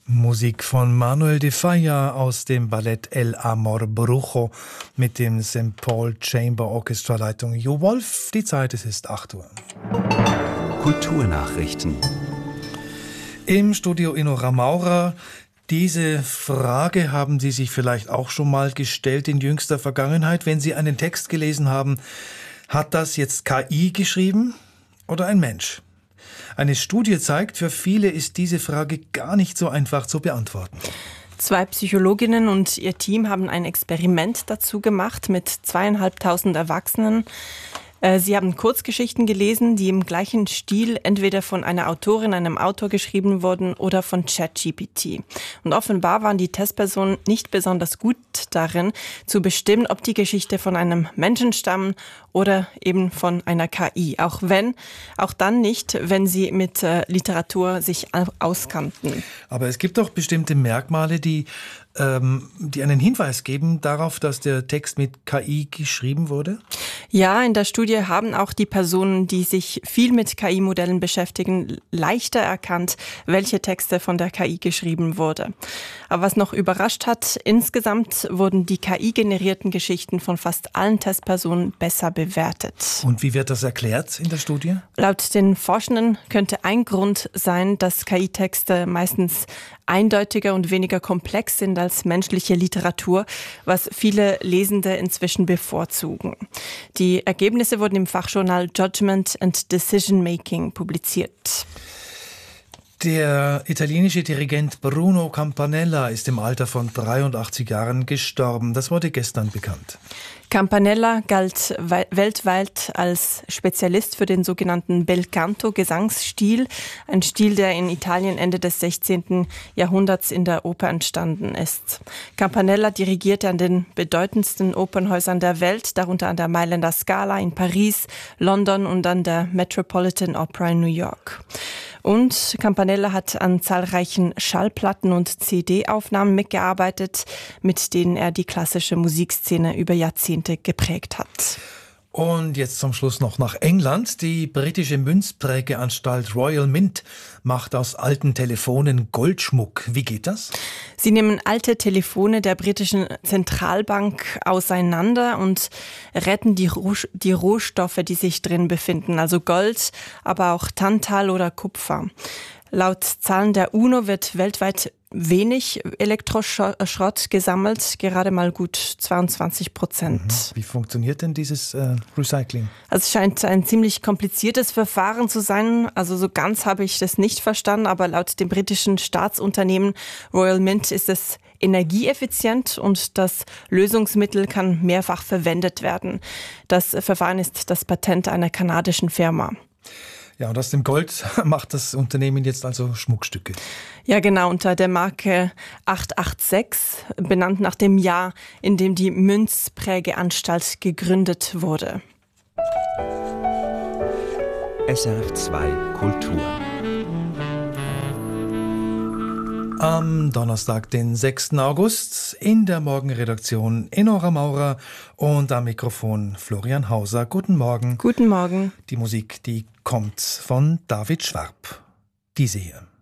Musik von Manuel de Falla aus dem Ballett El Amor Brujo mit dem St. Paul Chamber Orchestra Leitung Jo Wolf. Die Zeit, es ist 8 Uhr. Kulturnachrichten. Im Studio Inora Maurer. Diese Frage haben Sie sich vielleicht auch schon mal gestellt in jüngster Vergangenheit, wenn Sie einen Text gelesen haben. Hat das jetzt KI geschrieben oder ein Mensch? Eine Studie zeigt, für viele ist diese Frage gar nicht so einfach zu beantworten. 2 Psychologinnen und ihr Team haben ein Experiment dazu gemacht mit 2.500 Erwachsenen. Sie haben Kurzgeschichten gelesen, die im gleichen Stil entweder von einer Autorin, einem Autor geschrieben wurden oder von ChatGPT. Und offenbar waren die Testpersonen nicht besonders gut darin, zu bestimmen, ob die Geschichte von einem Menschen stammen oder eben von einer KI. Auch dann nicht, wenn sie mit Literatur sich auskannten. Aber es gibt doch bestimmte Merkmale, die einen Hinweis geben darauf, dass der Text mit KI geschrieben wurde? Ja, in der Studie haben auch die Personen, die sich viel mit KI-Modellen beschäftigen, leichter erkannt, welche Texte von der KI geschrieben wurde. Aber was noch überrascht hat, insgesamt wurden die KI-generierten Geschichten von fast allen Testpersonen besser bewertet. Und wie wird das erklärt in der Studie? Laut den Forschenden könnte ein Grund sein, dass KI-Texte meistens eindeutiger und weniger komplex sind als menschliche Literatur, was viele Lesende inzwischen bevorzugen. Die Ergebnisse wurden im Fachjournal Judgment and Decision Making publiziert. Der italienische Dirigent Bruno Campanella ist im Alter von 83 Jahren gestorben. Das wurde gestern bekannt. Campanella galt weltweit als Spezialist für den sogenannten Bel Canto Gesangsstil, ein Stil, der in Italien Ende des 16. Jahrhunderts in der Oper entstanden ist. Campanella dirigierte an den bedeutendsten Opernhäusern der Welt, darunter an der Mailänder Scala in Paris, London und an der Metropolitan Opera in New York. Und Campanella hat an zahlreichen Schallplatten und CD-Aufnahmen mitgearbeitet, mit denen er die klassische Musikszene über Jahrzehnte geprägt hat. Und jetzt zum Schluss noch nach England. Die britische Münzprägeanstalt Royal Mint macht aus alten Telefonen Goldschmuck. Wie geht das? Sie nehmen alte Telefone der britischen Zentralbank auseinander und retten die Rohstoffe, die sich drin befinden, also Gold, aber auch Tantal oder Kupfer. Laut Zahlen der UNO wird weltweit wenig Elektroschrott gesammelt, gerade mal gut 22%. Wie funktioniert denn dieses Recycling? Also es scheint ein ziemlich kompliziertes Verfahren zu sein. Also so ganz habe ich das nicht verstanden, aber laut dem britischen Staatsunternehmen Royal Mint ist es energieeffizient und das Lösungsmittel kann mehrfach verwendet werden. Das Verfahren ist das Patent einer kanadischen Firma. Ja, und aus dem Gold macht das Unternehmen jetzt also Schmuckstücke. Ja, genau, unter der Marke 886, benannt nach dem Jahr, in dem die Münzprägeanstalt gegründet wurde. SRF 2 Kultur. Am Donnerstag, den 6. August, in der Morgenredaktion Inora Maurer und am Mikrofon Florian Hauser. Guten Morgen. Guten Morgen. Die Musik, die kommt von David Schwarb. Diese hier.